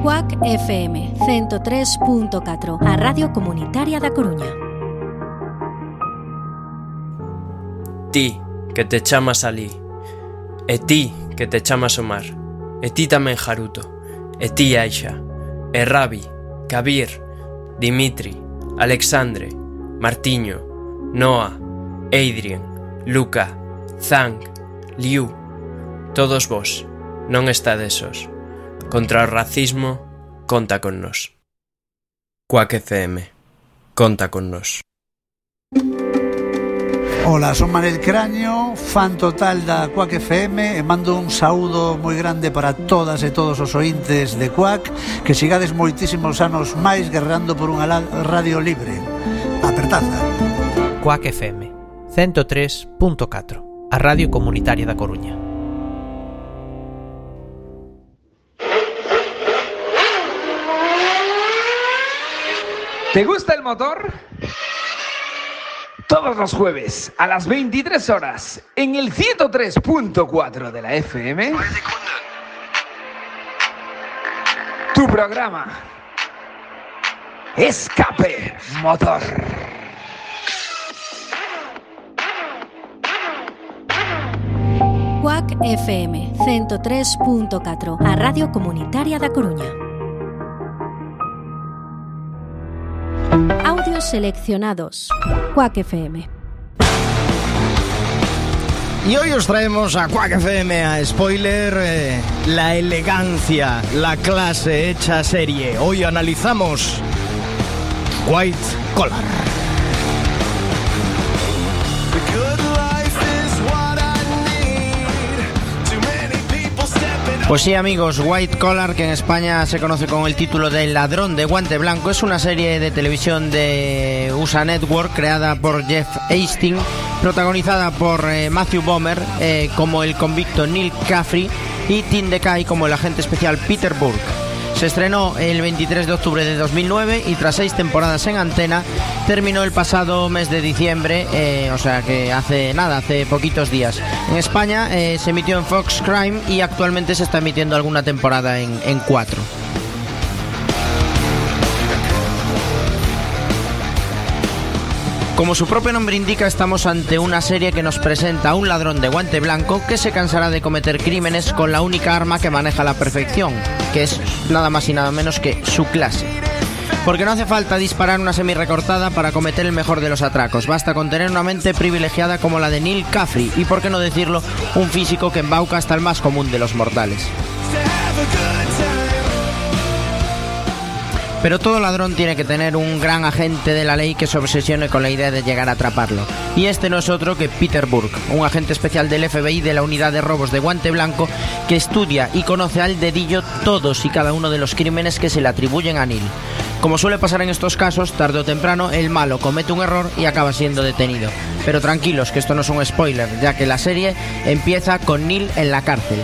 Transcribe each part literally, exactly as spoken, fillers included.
Cuac F M ciento tres punto catro, a Radio Comunitaria da Coruña. Ti, que te chamas Alí, e ti, que te chamas Omar, e ti tamén Haruto, e ti Aisha, e Rabi, Kabir, Dimitri, Alexandre, Martiño, Noah, Adrien, Luca, Zhang, Liu, todos vos, non estades sós. Contra o racismo, conta con nós. Cuac F M, conta con nós. Ola, son Manel Cráneo, fan total da Cuac F M, e mando un saúdo moi grande para todas e todos os ointes de Cuac, que sigades moitísimos anos máis guerreando por unha radio libre. Apertaza. Cuac F M ciento tres punto catro, a Radio Comunitaria da Coruña. ¿Te gusta el motor? Todos los jueves a las veintitrés horas en el ciento tres punto cuatro de la F M. Tu programa Escape Motor. Cuac F M ciento tres punto catro, a Radio Comunitaria da Coruña. Audios seleccionados. Cuac F M. Y hoy os traemos a Cuac F M a Spoiler eh, la elegancia, la clase hecha serie. Hoy analizamos White Collar. Pues sí, amigos, White Collar, que en España se conoce con el título de Ladrón de Guante Blanco, es una serie de televisión de U S A Network creada por Jeff Hastings, protagonizada por eh, Matthew Bomer eh, como el convicto Neil Caffrey y Tim DeKay como el agente especial Peter Burke. Se estrenó el veintitrés de octubre de dos mil nueve y tras seis temporadas en antena terminó el pasado mes de diciembre, eh, o sea que hace nada, hace poquitos días. En España eh, se emitió en Fox Crime y actualmente se está emitiendo alguna temporada en, en cuatro. Como su propio nombre indica, estamos ante una serie que nos presenta a un ladrón de guante blanco que se cansará de cometer crímenes con la única arma que maneja a la perfección, que es nada más y nada menos que su clase. Porque no hace falta disparar una semi-recortada para cometer el mejor de los atracos, basta con tener una mente privilegiada como la de Neil Caffrey y, por qué no decirlo, un físico que embauca hasta el más común de los mortales. Pero todo ladrón tiene que tener un gran agente de la ley que se obsesione con la idea de llegar a atraparlo. Y este no es otro que Peter Burke, un agente especial del F B I de la unidad de robos de guante blanco que estudia y conoce al dedillo todos y cada uno de los crímenes que se le atribuyen a Neil. Como suele pasar en estos casos, tarde o temprano el malo comete un error y acaba siendo detenido. Pero tranquilos, que esto no es un spoiler, ya que la serie empieza con Neil en la cárcel.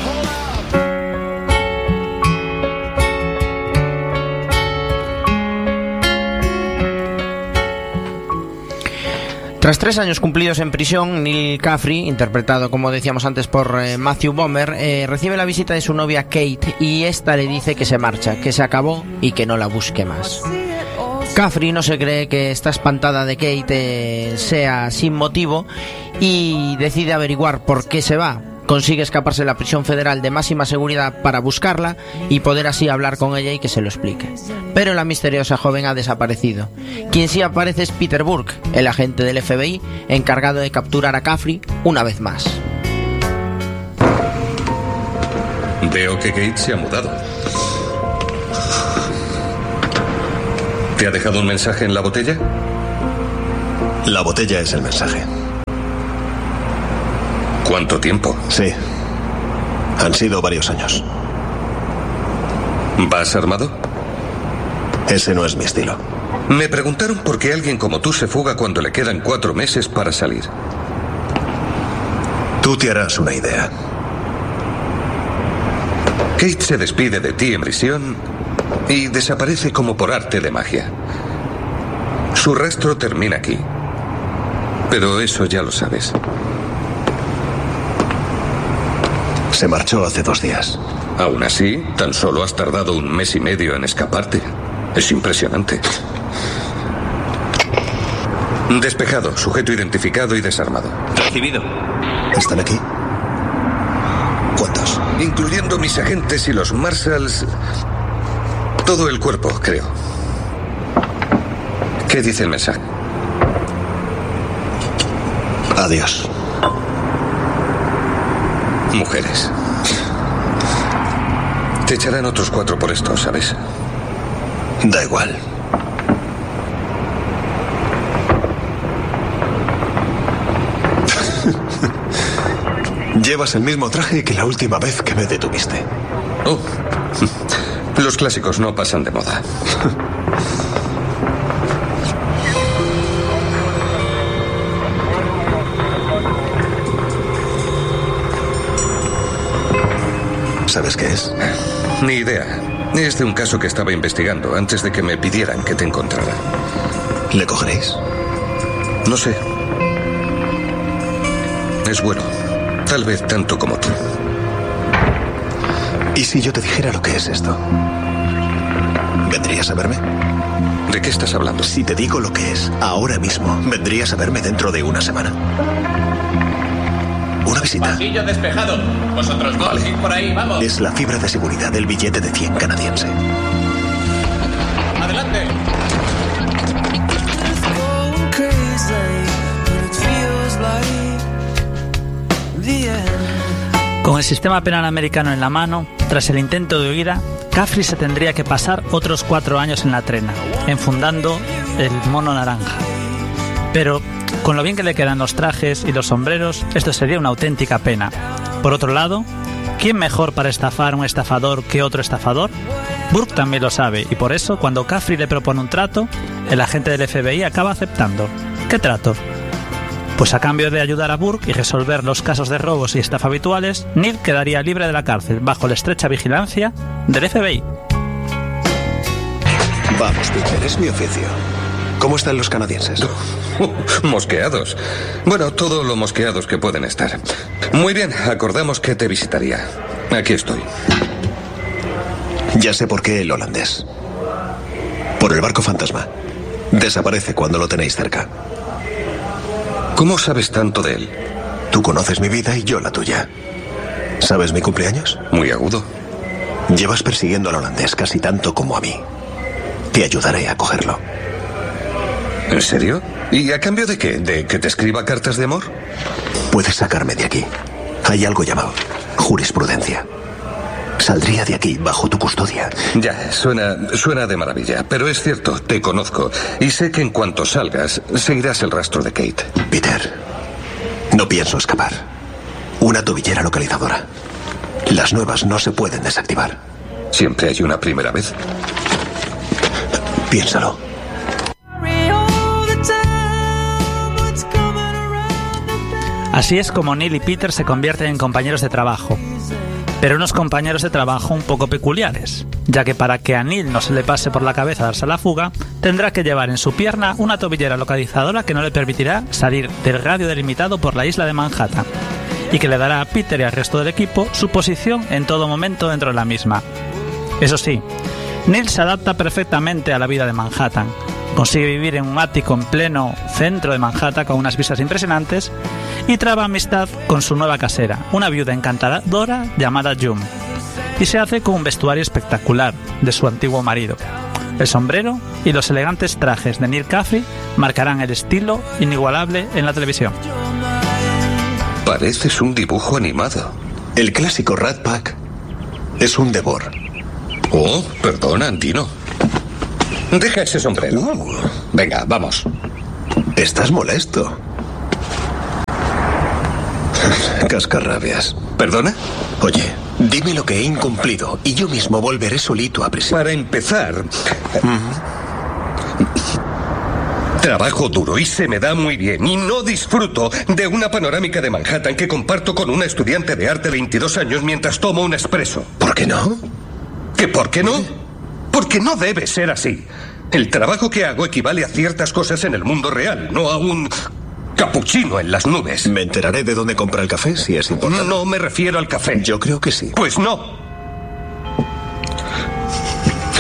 Tras tres años cumplidos en prisión, Neil Caffrey, interpretado como decíamos antes por eh, Matthew Bomer, eh, recibe la visita de su novia Kate y esta le dice que se marcha, que se acabó y que no la busque más. Caffrey no se cree que esta espantada de Kate eh, sea sin motivo y decide averiguar por qué se va. Consigue escaparse de la prisión federal de máxima seguridad para buscarla y poder así hablar con ella y que se lo explique. Pero la misteriosa joven ha desaparecido. Quien sí aparece es Peter Burke, el agente del F B I, encargado de capturar a Caffrey una vez más. Veo que Kate se ha mudado. ¿Te ha dejado un mensaje en la botella? La botella es el mensaje. ¿Cuánto tiempo? Sí. Han sido varios años. ¿Vas armado? Ese no es mi estilo. Me preguntaron por qué alguien como tú se fuga cuando le quedan cuatro meses para salir. Tú te harás una idea. Kate se despide de ti en prisión y desaparece como por arte de magia. Su rastro termina aquí. Pero eso ya lo sabes. Se marchó hace dos días. Aún así, tan solo has tardado un mes y medio en escaparte. Es impresionante. Despejado, sujeto identificado y desarmado. Recibido. ¿Están aquí? ¿Cuántos? Incluyendo mis agentes y los marshals. Todo el cuerpo, creo. ¿Qué dice el mensaje? Adiós. Mujeres. Te echarán otros cuatro por esto, ¿sabes? Da igual. Llevas el mismo traje que la última vez que me detuviste. Oh, los clásicos no pasan de moda. ¿Sabes qué es? Ni idea. Es de un caso que estaba investigando antes de que me pidieran que te encontrara. ¿Le cogeréis? No sé. Es bueno. Tal vez tanto como tú. ¿Y si yo te dijera lo que es esto? ¿Vendrías a verme? ¿De qué estás hablando? Si te digo lo que es, ahora mismo, ¿vendrías a verme dentro de una semana? Una visita. Pasillo despejado. Vosotros dos, vale. Ir por ahí, vamos. Es la fibra de seguridad del billete de cien canadiense. Adelante. Con el sistema penal americano en la mano, tras el intento de huida, Caffrey se tendría que pasar otros cuatro años en la trena, enfundando el mono naranja. Pero, con lo bien que le quedan los trajes y los sombreros, esto sería una auténtica pena. Por otro lado, ¿quién mejor para estafar a un estafador que otro estafador? Burke también lo sabe, y por eso, cuando Caffrey le propone un trato, el agente del F B I acaba aceptando. ¿Qué trato? Pues a cambio de ayudar a Burke y resolver los casos de robos y estafa habituales, Neil quedaría libre de la cárcel bajo la estrecha vigilancia del F B I. Vamos, Peter, es mi oficio. ¿Cómo están los canadienses? Mosqueados. Bueno, todo lo mosqueados que pueden estar. Muy bien, acordamos que te visitaría. Aquí estoy. Ya sé por qué el holandés. Por el barco fantasma. Desaparece cuando lo tenéis cerca. ¿Cómo sabes tanto de él? Tú conoces mi vida y yo la tuya. ¿Sabes mi cumpleaños? Muy agudo. Llevas persiguiendo al holandés casi tanto como a mí. Te ayudaré a cogerlo. ¿En serio? ¿Y a cambio de qué? ¿De que te escriba cartas de amor? Puedes sacarme de aquí. Hay algo llamado jurisprudencia. Saldría de aquí bajo tu custodia. Ya, suena, suena de maravilla. Pero es cierto, te conozco. Y sé que en cuanto salgas, seguirás el rastro de Kate. Peter, no pienso escapar. Una tobillera localizadora. Las nuevas no se pueden desactivar. Siempre hay una primera vez. Piénsalo. Así es como Neil y Peter se convierten en compañeros de trabajo. Pero unos compañeros de trabajo un poco peculiares, ya que para que a Neil no se le pase por la cabeza darse a la fuga, tendrá que llevar en su pierna una tobillera localizadora que no le permitirá salir del radio delimitado por la isla de Manhattan, y que le dará a Peter y al resto del equipo su posición en todo momento dentro de la misma. Eso sí, Neil se adapta perfectamente a la vida de Manhattan. Consigue vivir en un ático en pleno centro de Manhattan con unas vistas impresionantes y traba amistad con su nueva casera, una viuda encantadora llamada June, y se hace con un vestuario espectacular de su antiguo marido. El sombrero y los elegantes trajes de Neil Caffrey marcarán el estilo inigualable en la televisión. Pareces un dibujo animado. El clásico Rat Pack es un devor. Oh, perdona, Andino. Deja ese sombrero. Uh. Venga, vamos. Estás molesto. Cascarrabias. ¿Perdona? Oye, dime lo que he incumplido y yo mismo volveré solito a prisión. Para empezar, uh-huh. trabajo duro y se me da muy bien. Y no disfruto de una panorámica de Manhattan que comparto con una estudiante de arte de veintidós años mientras tomo un espresso. ¿Por qué no? ¿Qué por qué no? Porque no debe ser así. El trabajo que hago equivale a ciertas cosas en el mundo real, no a un capuchino en las nubes. Me enteraré de dónde compra el café si es importante. No me refiero al café. Yo creo que sí. Pues no.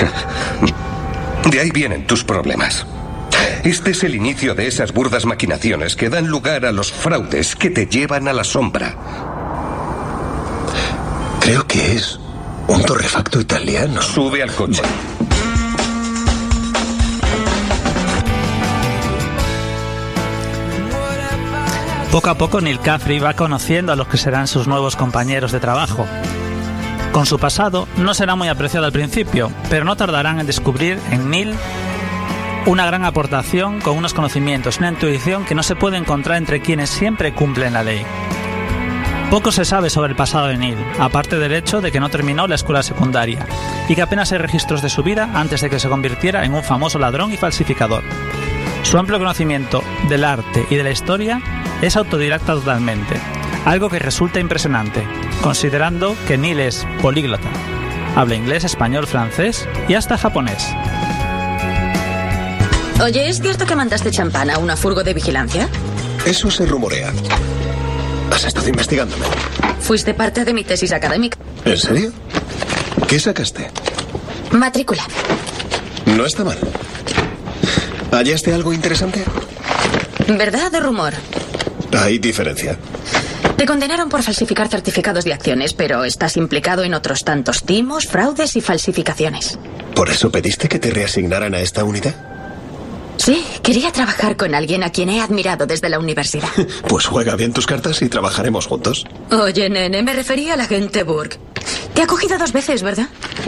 De ahí vienen tus problemas. Este es el inicio de esas burdas maquinaciones que dan lugar a los fraudes que te llevan a la sombra. Creo que es un torrefacto italiano. Sube al coche. Poco a poco Neil Caffrey va conociendo a los que serán sus nuevos compañeros de trabajo. Con su pasado no será muy apreciado al principio, pero no tardarán en descubrir en Neil una gran aportación con unos conocimientos, una intuición que no se puede encontrar entre quienes siempre cumplen la ley. Poco se sabe sobre el pasado de Neil, aparte del hecho de que no terminó la escuela secundaria y que apenas hay registros de su vida antes de que se convirtiera en un famoso ladrón y falsificador. Su amplio conocimiento del arte y de la historia es autodidacta totalmente, algo que resulta impresionante, considerando que Neil es políglota. Habla inglés, español, francés y hasta japonés. Oye, ¿es cierto que mandaste champán a una furgo de vigilancia? Eso se rumorea. ¿Has estado investigándome? Fuiste parte de mi tesis académica. ¿En serio? ¿Qué sacaste? Matrícula. No está mal. ¿Hallaste algo interesante? ¿Verdad o rumor? Hay diferencia. Te condenaron por falsificar certificados de acciones, pero estás implicado en otros tantos timos, fraudes y falsificaciones. ¿Por eso pediste que te reasignaran a esta unidad? Sí, quería trabajar con alguien a quien he admirado desde la universidad. Pues juega bien tus cartas y trabajaremos juntos. Oye, nene, me refería al agente Burke. Te ha cogido dos veces, ¿verdad?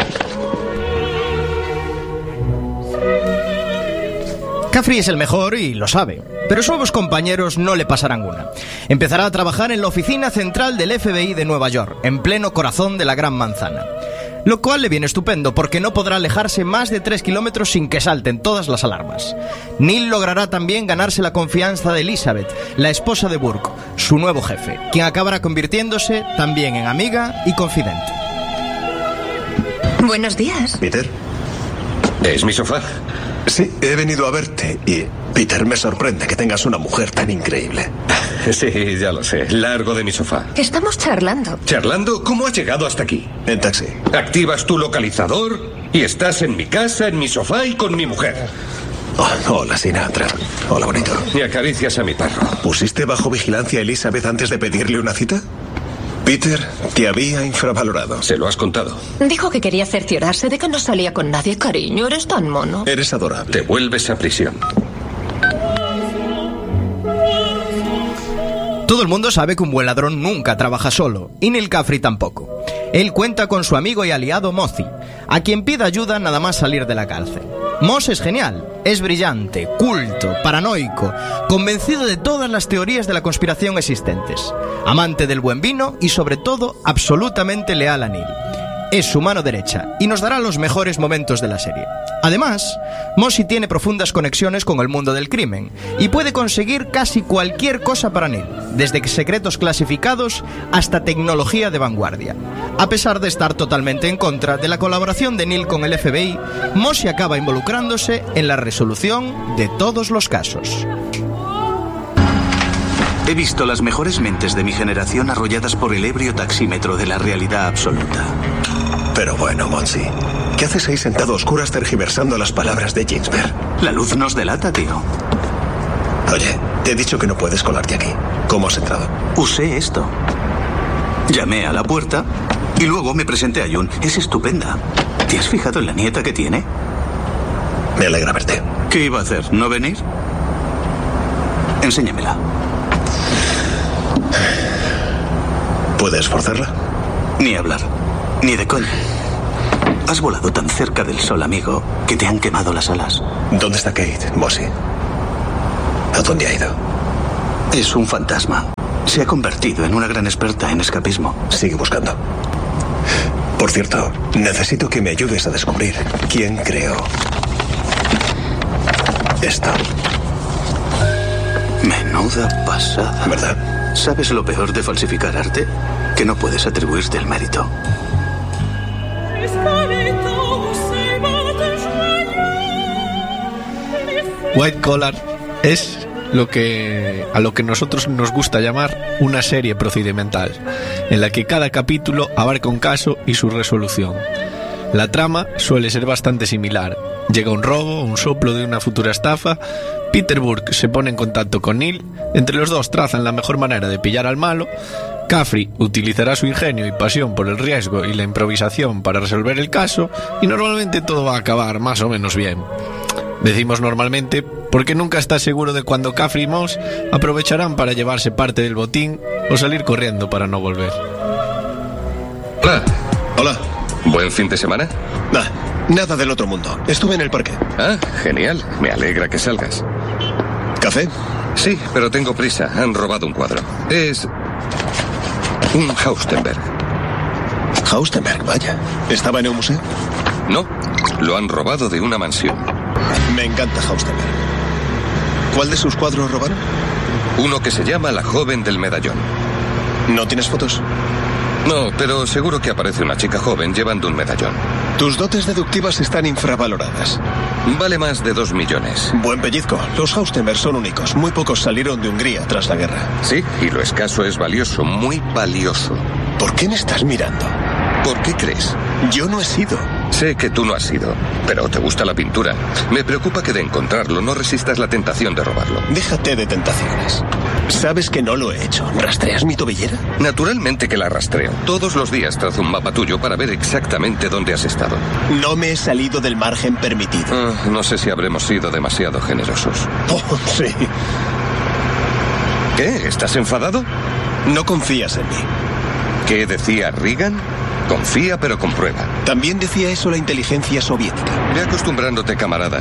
Caffrey es el mejor y lo sabe, pero sus nuevos compañeros no le pasarán una. Empezará a trabajar en la oficina central del F B I de Nueva York, en pleno corazón de la Gran Manzana. Lo cual le viene estupendo, porque no podrá alejarse más de tres kilómetros sin que salten todas las alarmas. Neil logrará también ganarse la confianza de Elizabeth, la esposa de Burke, su nuevo jefe, quien acabará convirtiéndose también en amiga y confidente. Buenos días. Peter. ¿Es mi sofá? Sí, he venido a verte y, Peter, me sorprende que tengas una mujer tan increíble. Sí, ya lo sé. Largo de mi sofá. Estamos charlando. ¿Charlando? ¿Cómo has llegado hasta aquí? En taxi. Activas tu localizador y estás en mi casa, en mi sofá y con mi mujer. Oh, hola, Sinatra. Hola, bonito. Y acaricias a mi perro. ¿Pusiste bajo vigilancia a Elizabeth antes de pedirle una cita? Peter te había infravalorado. ¿Se lo has contado? Dijo que quería cerciorarse de que no salía con nadie. Cariño, eres tan mono. Eres adorable. Te vuelves a prisión. Todo el mundo sabe que un buen ladrón nunca trabaja solo, y Neil Caffrey tampoco. Él cuenta con su amigo y aliado Mozi, a quien pide ayuda nada más salir de la cárcel. Moz es genial, es brillante, culto, paranoico, convencido de todas las teorías de la conspiración existentes, amante del buen vino y sobre todo absolutamente leal a Neil. Es su mano derecha y nos dará los mejores momentos de la serie. Además, Mozi tiene profundas conexiones con el mundo del crimen y puede conseguir casi cualquier cosa para Neil, desde secretos clasificados hasta tecnología de vanguardia. A pesar de estar totalmente en contra de la colaboración de Neil con el F B I, Mozi acaba involucrándose en la resolución de todos los casos. He visto las mejores mentes de mi generación arrolladas por el ebrio taxímetro de la realidad absoluta. Pero bueno, Mozi, ¿qué haces ahí sentado a oscuras tergiversando las palabras de Ginsberg? La luz nos delata, tío. Oye, te he dicho que no puedes colarte aquí. ¿Cómo has entrado? Usé esto. Llamé a la puerta y luego me presenté a June. Es estupenda. ¿Te has fijado en la nieta que tiene? Me alegra verte. ¿Qué iba a hacer? ¿No venir? Enséñamela. ¿Puedes forzarla? Ni hablar. Ni de coña. Has volado tan cerca del sol, amigo, que te han quemado las alas. ¿Dónde está Kate, Mozi? ¿A dónde ha ido? Es un fantasma. Se ha convertido en una gran experta en escapismo. Sigue buscando. Por cierto, necesito que me ayudes a descubrir quién creó esto. Menuda pasada. ¿Verdad? ¿Sabes lo peor de falsificar arte? Que no puedes atribuirte el mérito. White Collar es lo que a lo que nosotros nos gusta llamar una serie procedimental, en la que cada capítulo abarca un caso y su resolución. La trama suele ser bastante similar. Llega un robo, un soplo de una futura estafa. Peter Burke se pone en contacto con Neil. Entre los dos trazan la mejor manera de pillar al malo. Caffrey utilizará su ingenio y pasión por el riesgo y la improvisación para resolver el caso. Y normalmente todo va a acabar más o menos bien. Decimos normalmente porque nunca estás seguro de cuándo Caffrey y Moss aprovecharán para llevarse parte del botín o salir corriendo para no volver. Hola. Hola. ¿Buen fin de semana? Nah, nada del otro mundo. Estuve en el parque. Ah, genial. Me alegra que salgas. ¿Café? Sí, pero tengo prisa. Han robado un cuadro. Es un Haustenberg. Haustenberg, vaya. ¿Estaba en un museo? No, lo han robado de una mansión. Me encanta Haustenberg. ¿Cuál de sus cuadros robaron? Uno que se llama La joven del medallón. ¿No tienes fotos? No, pero seguro que aparece una chica joven llevando un medallón. Tus dotes deductivas están infravaloradas. Vale más de dos millones. Buen pellizco. Los Haustenberg son únicos. Muy pocos salieron de Hungría tras la guerra. Sí, y lo escaso es valioso, muy valioso. ¿Por qué me estás mirando? ¿Por qué crees? Yo no he sido. Sé que tú no has sido, pero te gusta la pintura. Me preocupa que de encontrarlo no resistas la tentación de robarlo. Déjate de tentaciones. Sabes que no lo he hecho. ¿Rastreas mi tobillera? Naturalmente que la rastreo. Todos los días trazo un mapa tuyo para ver exactamente dónde has estado. No me he salido del margen permitido. Ah, no sé si habremos sido demasiado generosos. Oh, sí. ¿Qué? ¿Estás enfadado? No confías en mí. ¿Qué decía Reagan? Confía pero comprueba. También decía eso la inteligencia soviética. Ve acostumbrándote, camarada.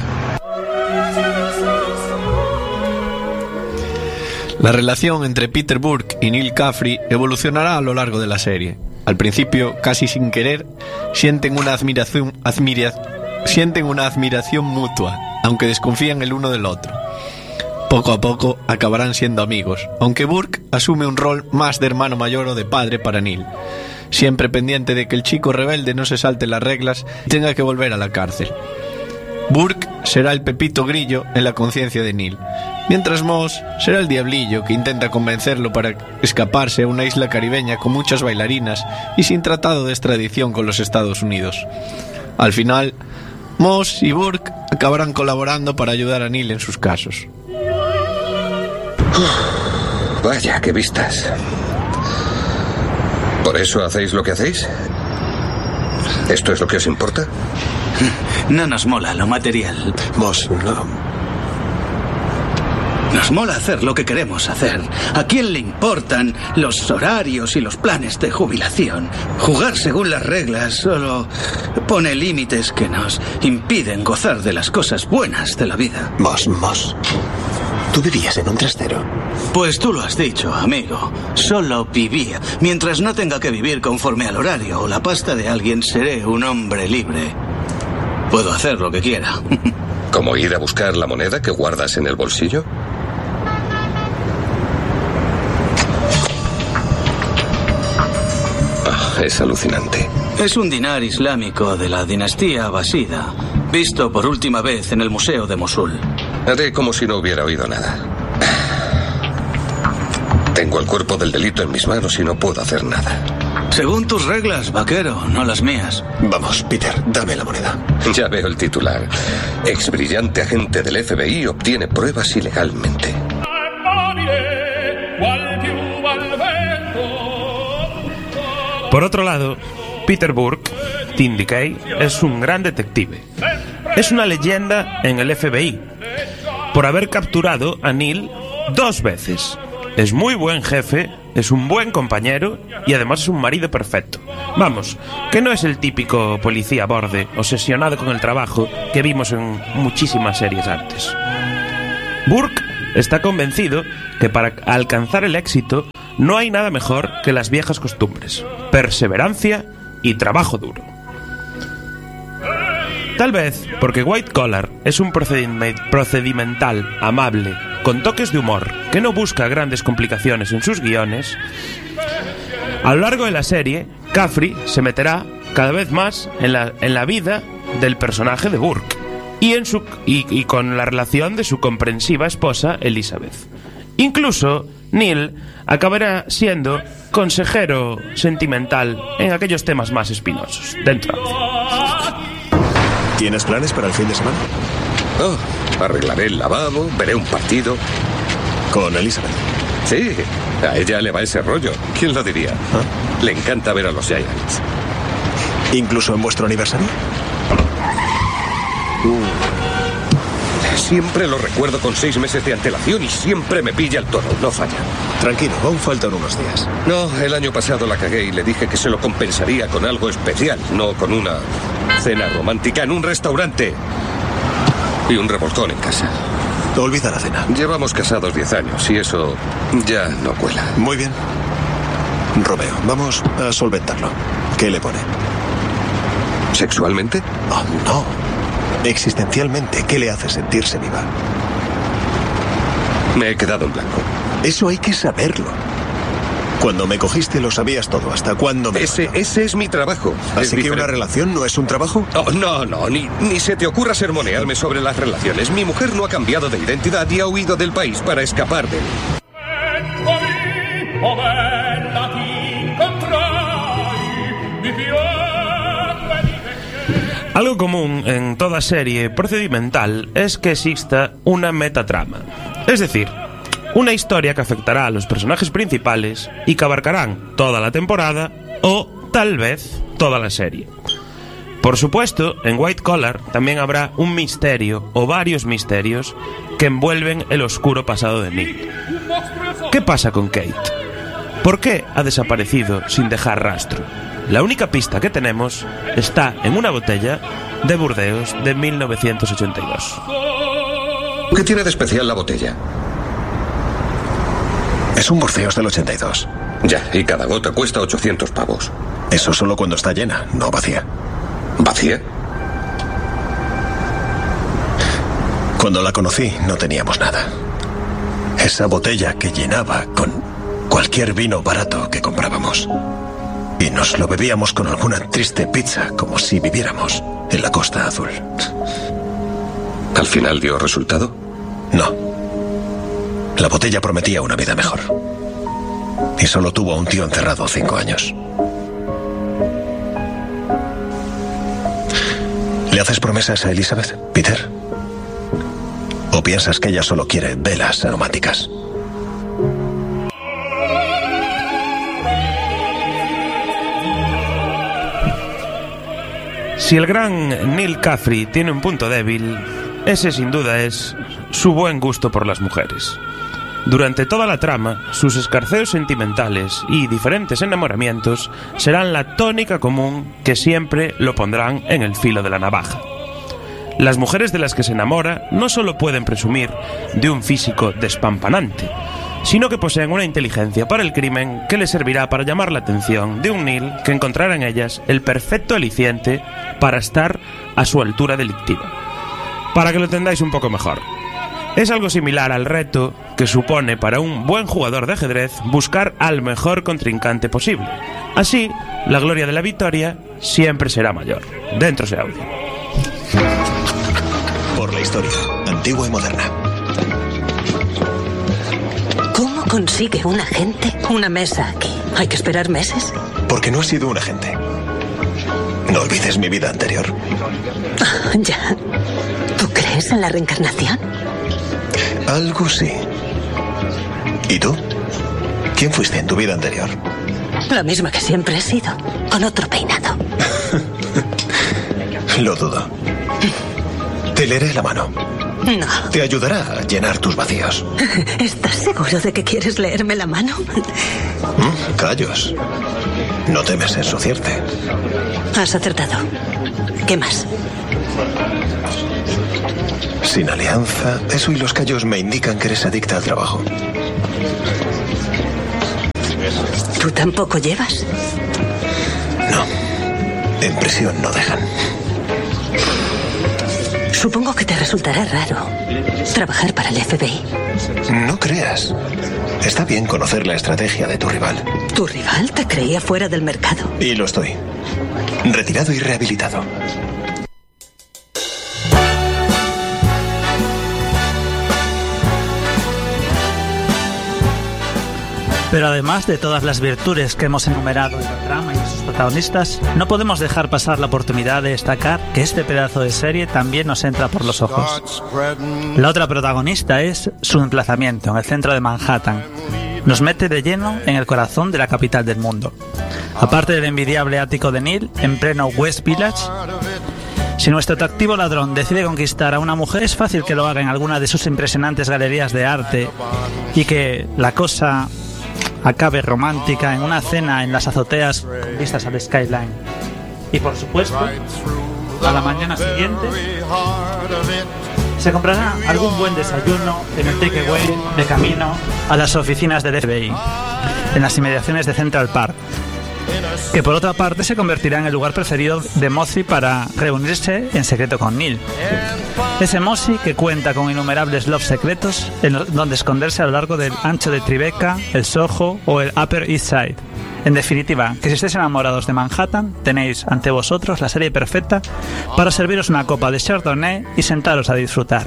La relación entre Peter Burke y Neil Caffrey evolucionará a lo largo de la serie. Al principio, casi sin querer, sienten una admiración, admira, sienten una admiración mutua, aunque desconfían el uno del otro. Poco a poco acabarán siendo amigos, aunque Burke asume un rol más de hermano mayor o de padre para Neil, siempre pendiente de que el chico rebelde no se salte las reglas y tenga que volver a la cárcel. Burke será el pepito grillo en la conciencia de Neil, mientras Moss será el diablillo que intenta convencerlo para escaparse a una isla caribeña con muchas bailarinas y sin tratado de extradición con los Estados Unidos. Al final, Moss y Burke acabarán colaborando para ayudar a Neil en sus casos. Vaya, qué vistas. ¿Por eso hacéis lo que hacéis? ¿Esto es lo que os importa? No nos mola lo material. Moss, no. Nos mola hacer lo que queremos hacer. ¿A quién le importan los horarios y los planes de jubilación? Jugar según las reglas solo pone límites que nos impiden gozar de las cosas buenas de la vida. Moss, Moss. ¿Tú vivías en un trastero? Pues tú lo has dicho, amigo. Solo vivía. Mientras no tenga que vivir conforme al horario o la pasta de alguien, seré un hombre libre. Puedo hacer lo que quiera. ¿Como ir a buscar la moneda que guardas en el bolsillo? Ah, es alucinante. Es un dinar islámico de la dinastía abasida, visto por última vez en el Museo de Mosul. Haré como si no hubiera oído nada. Tengo el cuerpo del delito en mis manos y no puedo hacer nada. Según tus reglas, vaquero, no las mías. Vamos, Peter, dame la moneda. Ya veo el titular. Ex brillante agente del F B I obtiene pruebas ilegalmente. Por otro lado, Peter Burke, Tim Decay, es un gran detective. Es una leyenda en el F B I por haber capturado a Neil dos veces. Es muy buen jefe, es un buen compañero y además es un marido perfecto. Vamos, que no es el típico policía borde, obsesionado con el trabajo que vimos en muchísimas series antes. Burke está convencido que para alcanzar el éxito no hay nada mejor que las viejas costumbres: perseverancia y trabajo duro. Tal vez porque White Collar es un procedimental amable, con toques de humor, que no busca grandes complicaciones en sus guiones. A lo largo de la serie, Caffrey se meterá cada vez más en la, en la vida del personaje de Burke y, en su, y, y con la relación de su comprensiva esposa Elizabeth. Incluso Neil acabará siendo consejero sentimental en aquellos temas más espinosos dentro de ¿Tienes planes para el fin de semana? Oh, arreglaré el lavabo, veré un partido. ¿Con Elizabeth? Sí, a ella le va ese rollo. ¿Quién lo diría? ¿Ah? Le encanta ver a los Giants. ¿Incluso en vuestro aniversario? Uh. Siempre lo recuerdo con seis meses de antelación y siempre me pilla el toro, no falla. Tranquilo, aún faltan unos días. No, el año pasado la cagué y le dije que se lo compensaría con algo especial, no con una cena romántica en un restaurante y un revolcón en casa. Olvida la cena. Llevamos casados diez años y eso ya no cuela. Muy bien. Romeo, vamos a solventarlo. ¿Qué le pone? ¿Sexualmente? Oh, no. Existencialmente, ¿qué le hace sentirse viva? Me he quedado en blanco. Eso hay que saberlo. Cuando me cogiste lo sabías todo. ¿Hasta cuándo me Ese, ese es mi trabajo. ¿Así que una relación no es un trabajo? Oh, no, no, ni, ni se te ocurra sermonearme sobre las relaciones. Mi mujer no ha cambiado de identidad y ha huido del país para escapar de él. Algo común en toda serie procedimental es que exista una metatrama, es decir, una historia que afectará a los personajes principales y que abarcarán toda la temporada o tal vez toda la serie. Por supuesto, en White Collar también habrá un misterio o varios misterios que envuelven el oscuro pasado de Neil. ¿Qué pasa con Kate? ¿Por qué ha desaparecido sin dejar rastro? La única pista que tenemos está en una botella de Burdeos de mil novecientos ochenta y dos. ¿Qué tiene de especial la botella? Es un Burdeos del ochenta y dos. Ya, y cada gota cuesta ochocientos pavos. Eso solo cuando está llena, no vacía. ¿Vacía? Cuando la conocí no teníamos nada. Esa botella que llenaba con cualquier vino barato que comprábamos. Y nos lo bebíamos con alguna triste pizza, como si viviéramos en la Costa Azul. ¿Al final dio resultado? No. La botella prometía una vida mejor. Y solo tuvo a un tío encerrado cinco años. ¿Le haces promesas a Elizabeth, Peter? ¿O piensas que ella solo quiere velas aromáticas? Si el gran Neil Caffrey tiene un punto débil, ese sin duda es su buen gusto por las mujeres. Durante toda la trama, sus escarceos sentimentales y diferentes enamoramientos serán la tónica común que siempre lo pondrán en el filo de la navaja. Las mujeres de las que se enamora no solo pueden presumir de un físico despampanante, sino que poseen una inteligencia para el crimen que les servirá para llamar la atención de un Neil que encontrará en ellas el perfecto aliciente para estar a su altura delictiva. Para que lo entendáis un poco mejor, es algo similar al reto que supone para un buen jugador de ajedrez buscar al mejor contrincante posible. Así, la gloria de la victoria siempre será mayor. Dentro ese audio. Por la historia, antigua y moderna. ¿Cómo consigue un agente una mesa aquí? ¿Hay que esperar meses? Porque no he sido un agente. No olvides mi vida anterior. Ah, ya. ¿Tú crees en la reencarnación? Algo sí. ¿Y tú? ¿Quién fuiste en tu vida anterior? La misma que siempre he sido, con otro peinado. Lo dudo. Te leeré la mano. No. Te ayudará a llenar tus vacíos. ¿Estás seguro de que quieres leerme la mano? Mm, callos. No temes ensuciarte. Has acertado. ¿Qué más? Sin alianza, eso y los callos me indican que eres adicta al trabajo. ¿Tú tampoco llevas? No. En prisión no dejan. Supongo que te resultará raro trabajar para el F B I. No creas. Está bien conocer la estrategia de tu rival. ¿Tu rival te creía fuera del mercado? Y lo estoy. Retirado y rehabilitado. Pero además de todas las virtudes que hemos enumerado en la trama y en sus protagonistas, no podemos dejar pasar la oportunidad de destacar que este pedazo de serie también nos entra por los ojos. La otra protagonista es su emplazamiento en el centro de Manhattan. Nos mete de lleno en el corazón de la capital del mundo. Aparte del envidiable ático de Neil, en pleno West Village, si nuestro atractivo ladrón decide conquistar a una mujer, es fácil que lo haga en alguna de sus impresionantes galerías de arte y que la cosa acabe romántica en una cena en las azoteas con vistas al skyline. Y por supuesto, a la mañana siguiente se comprará algún buen desayuno en el takeaway de camino a las oficinas del F B I, en las inmediaciones de Central Park, que por otra parte se convertirá en el lugar preferido de Mozzie para reunirse en secreto con Neil. Ese Mozzie que cuenta con innumerables lofts secretos en donde esconderse a lo largo del ancho de Tribeca, el Soho o el Upper East Side. En definitiva, que si estáis enamorados de Manhattan, tenéis ante vosotros la serie perfecta para serviros una copa de Chardonnay y sentaros a disfrutar.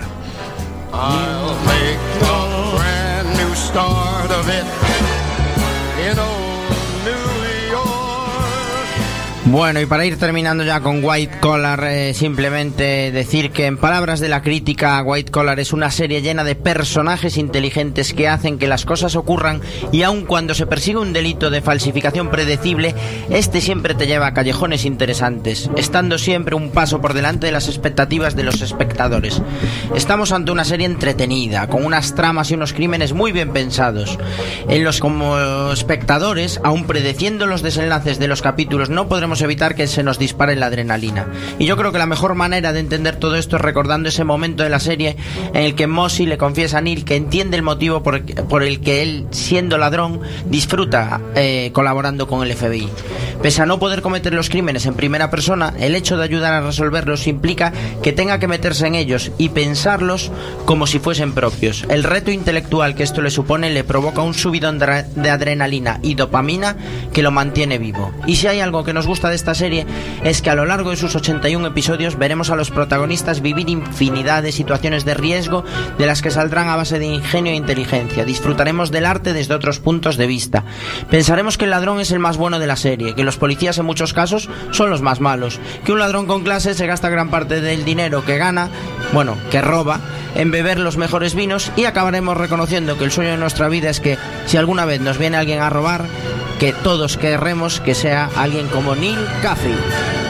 Bueno, y para ir terminando ya con White Collar, eh, simplemente decir que en palabras de la crítica, White Collar es una serie llena de personajes inteligentes que hacen que las cosas ocurran, y aun cuando se persigue un delito de falsificación predecible, este siempre te lleva a callejones interesantes, estando siempre un paso por delante de las expectativas de los espectadores. Estamos ante una serie entretenida, con unas tramas y unos crímenes muy bien pensados, en los como espectadores, aun predeciendo los desenlaces de los capítulos, no podremos evitar que se nos dispare la adrenalina. Y yo creo que la mejor manera de entender todo esto es recordando ese momento de la serie en el que Mozzie le confiesa a Neil que entiende el motivo por, por el que él, siendo ladrón, disfruta eh, colaborando con el F B I. Pese a no poder cometer los crímenes en primera persona, el hecho de ayudar a resolverlos implica que tenga que meterse en ellos y pensarlos como si fuesen propios. El reto intelectual que esto le supone le provoca un subidón de, de adrenalina y dopamina que lo mantiene vivo. Y si hay algo que nos gusta de esta serie, es que a lo largo de sus ochenta y un episodios veremos a los protagonistas vivir infinidad de situaciones de riesgo de las que saldrán a base de ingenio e inteligencia. Disfrutaremos del arte desde otros puntos de vista. Pensaremos que el ladrón es el más bueno de la serie, que los policías en muchos casos son los más malos, que un ladrón con clase se gasta gran parte del dinero que gana, bueno, que roba, en beber los mejores vinos, y acabaremos reconociendo que el sueño de nuestra vida es que si alguna vez nos viene alguien a robar, que todos querremos que sea alguien como Neil Caffrey.